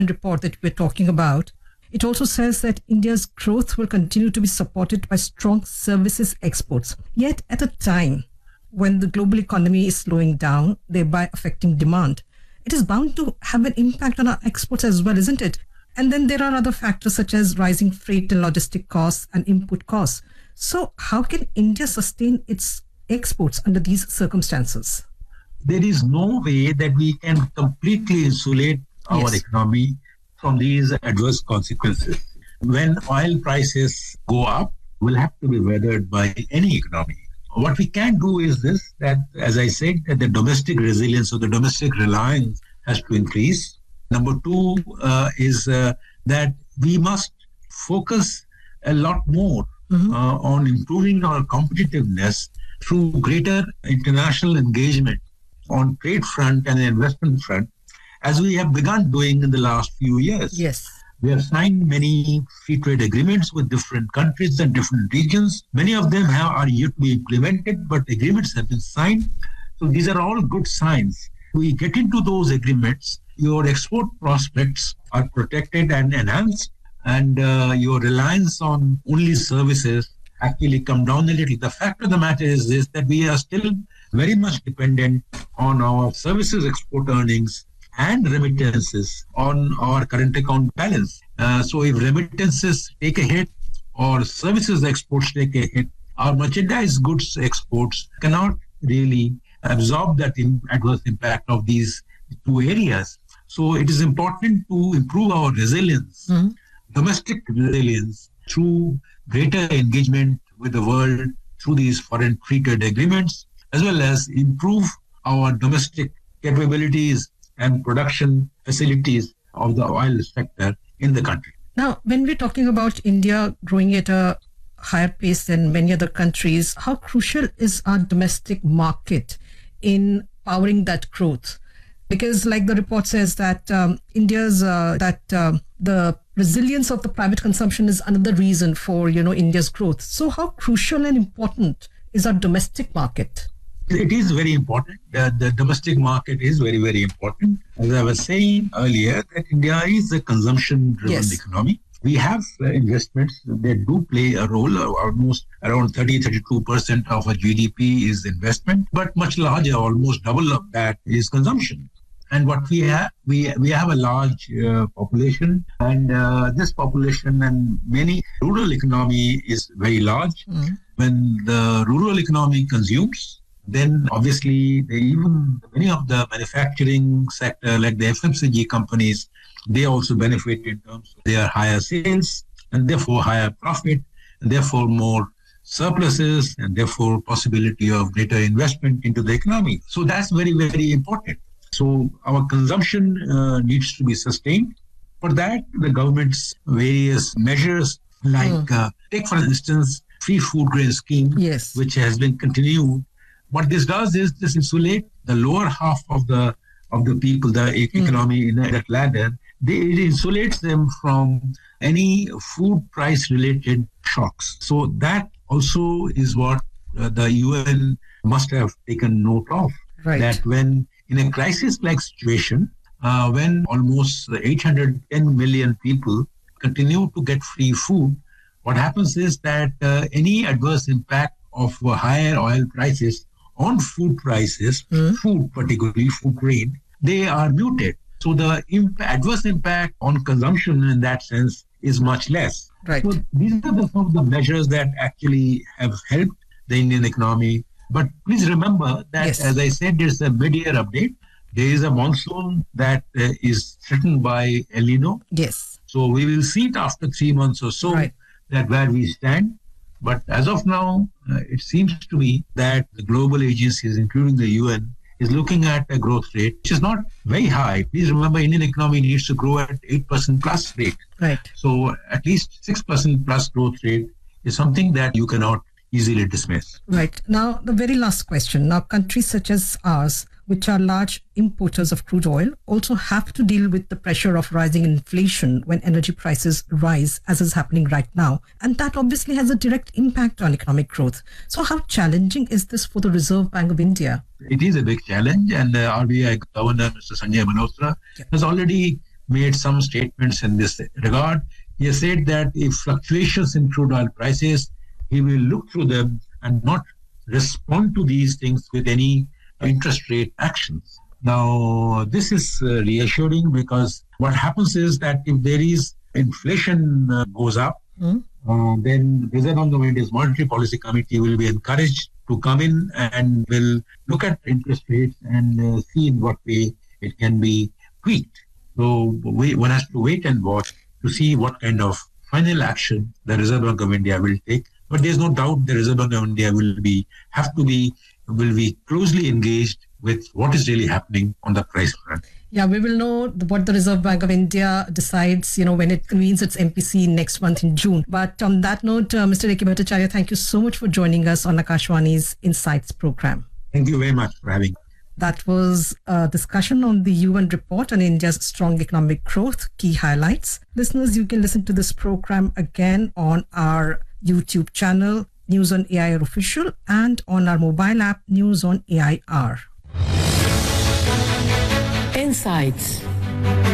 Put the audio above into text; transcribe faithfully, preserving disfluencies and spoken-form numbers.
report that we're talking about, it also says that India's growth will continue to be supported by strong services exports. Yet at a time when the global economy is slowing down, thereby affecting demand, it is bound to have an impact on our exports as well, isn't it? And then there are other factors such as rising freight and logistic costs and input costs. So how can India sustain its exports under these circumstances? There is no way that we can completely insulate our yes. economy from these adverse consequences. When oil prices go up, we'll have to be weathered by any economy. What we can do is this, that as I said, that the domestic resilience or the domestic reliance has to increase. Number two uh, is uh, that we must focus a lot more mm-hmm. uh, on improving our competitiveness through greater international engagement on trade front and investment front, as we have begun doing in the last few years. Yes. We have signed many free trade agreements with different countries and different regions. Many of them have, are yet to be implemented, but agreements have been signed. So these are all good signs. We get into those agreements, your export prospects are protected and enhanced, and uh, your reliance on only services actually come down a little. The fact of the matter is this, that we are still very much dependent on our services export earnings and remittances on our current account balance. Uh, so if remittances take a hit or services exports take a hit, our merchandise goods exports cannot really absorb that in adverse impact of these two areas. So it is important to improve our resilience, mm-hmm. domestic resilience, through greater engagement with the world through these foreign free trade agreements, as well as improve our domestic capabilities and production facilities of the oil sector in the country. Now, when we're talking about India growing at a higher pace than many other countries, how crucial is our domestic market in powering that growth? Because like the report says that um, India's, uh, that uh, the resilience of the private consumption is another reason for, you know, India's growth. So how crucial and important is our domestic market? It is very important. The, the domestic market is very, very important. As I was saying earlier, that India is a consumption-driven yes. economy. We have uh, investments that do play a role. Uh, almost around thirty to thirty-two percent of our G D P is investment, but much larger, almost double of that is consumption. And what we have, we we have a large uh, population, and uh, this population and many rural economy is very large. Mm. When the rural economy consumes, then obviously they even many of the manufacturing sector, like the F M C G companies, they also benefit in terms of their higher sales and therefore higher profit, and therefore more surpluses, and therefore possibility of greater investment into the economy. So that's very, very important. So our consumption uh, needs to be sustained. For that, the government's various measures, like mm. uh, take for instance, free food grain scheme, yes. which has been continued. What this does is this insulate the lower half of the of the people, the e- mm. economy in that ladder. They, it insulates them from any food price related shocks. So that also is what uh, the U N must have taken note of. Right. That when in a crisis-like situation, uh, when almost eight hundred ten million people continue to get free food, what happens is that uh, any adverse impact of uh, higher oil prices on food prices, mm. food particularly, food grain, they are muted. So the imp- adverse impact on consumption in that sense is much less. Right. So these are the, some of the measures that actually have helped the Indian economy. But please remember that, yes. as I said, there's a mid-year update. There is a monsoon that uh, is threatened by El Nino. Yes. So we will see it after three months or so, right. that where we stand. But as of now, uh, it seems to me that the global agencies, including the U N, is looking at a growth rate which is not very high. Please remember, Indian economy needs to grow at eight percent plus rate. Right. So at least six percent plus growth rate is something that you cannot easily dismiss. Right. Now, the very last question. Now, countries such as ours, which are large importers of crude oil, also have to deal with the pressure of rising inflation when energy prices rise, as is happening right now. And that obviously has a direct impact on economic growth. So how challenging is this for the Reserve Bank of India? It is a big challenge, and uh, R B I Governor, Mister Sanjay Manotra, yeah. has already made some statements in this regard. He has said that if fluctuations in crude oil prices, he will look through them and not respond to these things with any interest rate actions. Now, this is uh, reassuring, because what happens is that if there is inflation uh, goes up, mm. uh, then Reserve Bank of India's Monetary Policy Committee will be encouraged to come in and will look at interest rates and uh, see in what way it can be tweaked. So we, one has to wait and watch to see what kind of final action the Reserve Bank of India will take. But there's no doubt the Reserve Bank of India will be have to be will be closely engaged with what is really happening on the price front. Yeah, we will know what the Reserve Bank of India decides, you know, when it convenes its M P C next month in June. But on that note, uh, Mister A K Bhattacharya, thank you so much for joining us on Akashwani's Insights program. Thank you very much for having me. That was a discussion on the U N report on India's strong economic growth, key highlights. Listeners, you can listen to this program again on our YouTube channel, News on A I R Official, and on our mobile app, News on A I R. Insights.